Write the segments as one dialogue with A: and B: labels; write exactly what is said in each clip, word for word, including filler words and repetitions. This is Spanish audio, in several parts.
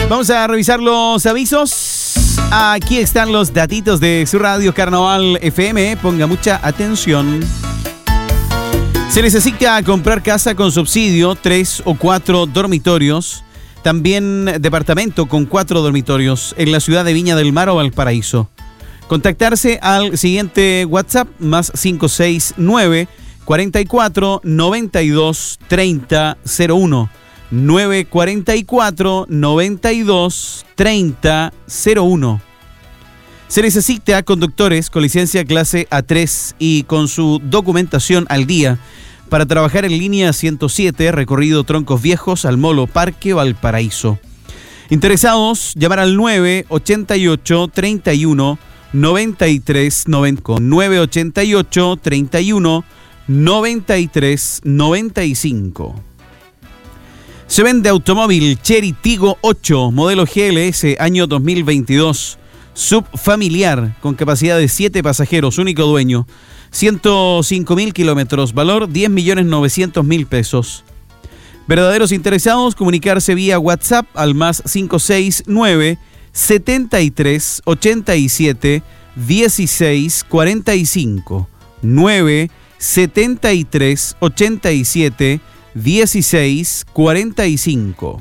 A: Vamos a revisar los avisos. Aquí están los datitos de su radio Carnaval F M. Ponga mucha atención. Se necesita comprar casa con subsidio, tres o cuatro dormitorios. También departamento con cuatro dormitorios en la ciudad de Viña del Mar o Valparaíso. Contactarse al siguiente WhatsApp, más cinco seis nueve, cuarenta y cuatro, noventa y dos, treinta, cero uno. nueve cuarenta y cuatro, noventa y dos, treinta, cero uno. Se necesita conductores con licencia clase A tres y con su documentación al día para trabajar en línea ciento siete, recorrido Troncos Viejos al Molo Parque Valparaíso. Interesados, llamar al nueve ochenta y ocho, treinta y uno, noventa y tres, noventa, nueve ochenta y ocho, treinta y uno, noventa y tres, noventa y cinco. Se vende automóvil Chery Tiggo ocho, modelo G L S, año dos mil veintidós, subfamiliar, con capacidad de siete pasajeros, único dueño, ciento cinco mil kilómetros, valor diez millones novecientos mil pesos. Verdaderos interesados, comunicarse vía WhatsApp al más cinco seis nueve, setenta y tres, ochenta y siete, dieciséis, cuarenta y cinco, nueve setenta y tres, ochenta y siete, dieciséis, cuarenta y cinco.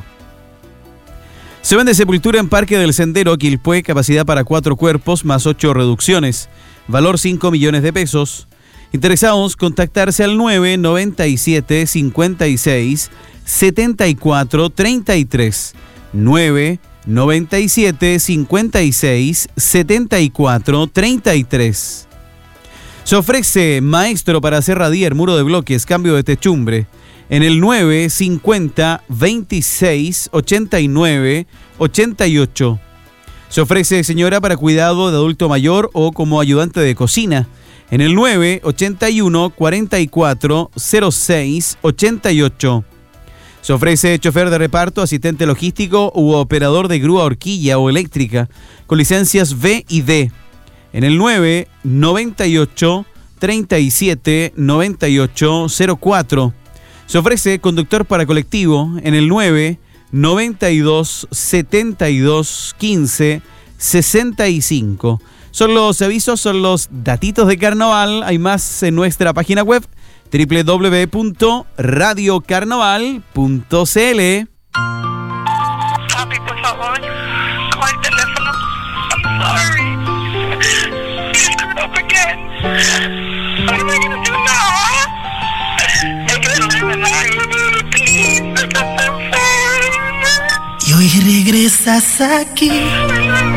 A: Se vende sepultura en Parque del Sendero, Quilpué, capacidad para cuatro cuerpos más ocho reducciones, valor cinco millones de pesos. Interesados, contactarse al nueve noventa y siete, cincuenta y seis, setenta y cuatro, treinta y tres, nueve noventa y siete, cincuenta y seis, setenta y cuatro, treinta y tres. Se ofrece maestro para hacer radier, muro de bloques, cambio de techumbre, en el nueve cincuenta, veintiséis, ochenta y nueve, ochenta y ocho. Se ofrece señora para cuidado de adulto mayor o como ayudante de cocina, en el nueve ochenta y uno, cuarenta y cuatro, cero seis, ochenta y ocho. Se ofrece chofer de reparto, asistente logístico u operador de grúa horquilla o eléctrica con licencias V y D, en el nueve noventa y ocho, treinta y siete, noventa y ocho, cero cuatro. Se ofrece conductor para colectivo en el nueve noventa y dos, setenta y dos, quince, sesenta y cinco. Son los avisos, son los datitos de carnaval. Hay más en nuestra página web doble u doble u doble u punto radio carnaval punto c l.
B: Papi, por favor, coge el teléfono. I'm sorry. You screwed up again. What am I gonna do now? I can't live without you. Please, I'm sorry.
C: Y hoy regresas aquí